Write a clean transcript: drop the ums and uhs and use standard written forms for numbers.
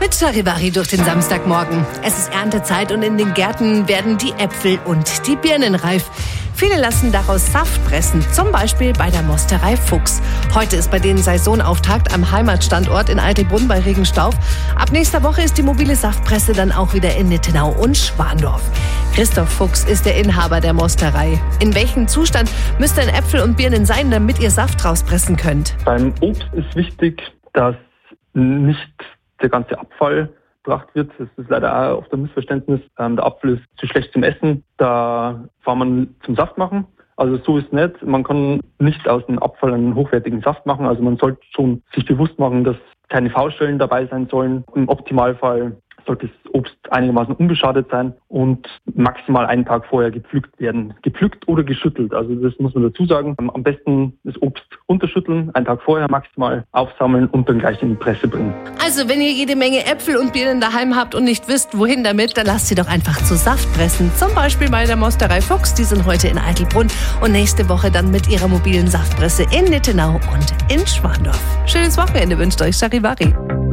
Mit Charivari durch den Samstagmorgen. Es ist Erntezeit und in den Gärten werden die Äpfel und die Birnen reif. Viele lassen daraus Saft pressen, zum Beispiel bei der Mosterei Fuchs. Heute ist bei denen Saisonauftakt am Heimatstandort in Altelbrunn bei Regenstauf. Ab nächster Woche ist die mobile Saftpresse dann auch wieder in Nittenau und Schwandorf. Christoph Fuchs ist der Inhaber der Mosterei. In welchem Zustand müsst denn Äpfel und Birnen sein, damit ihr Saft rauspressen könnt? Beim Obst ist wichtig, dass nicht der ganze Abfall gebracht wird. Das ist leider auch oft ein Missverständnis. Der Apfel ist zu schlecht zum Essen. Da kann man zum Saft machen. Also so ist es nicht. Man kann nicht aus dem Abfall einen hochwertigen Saft machen. Also man sollte schon sich bewusst machen, dass keine V-Stellen dabei sein sollen. Im Optimalfall sollte das Obst einigermaßen unbeschadet sein und maximal einen Tag vorher gepflückt werden. Gepflückt oder geschüttelt, also das muss man dazu sagen. Am besten das Obst runterschütteln, einen Tag vorher maximal aufsammeln und dann gleich in die Presse bringen. Also wenn ihr jede Menge Äpfel und Birnen daheim habt und nicht wisst, wohin damit, dann lasst sie doch einfach zu Saft pressen. Zum Beispiel bei der Mosterei Fuchs, die sind heute in Altelbrunn und nächste Woche dann mit ihrer mobilen Saftpresse in Nittenau und in Schwandorf. Schönes Wochenende wünscht euch Charivari.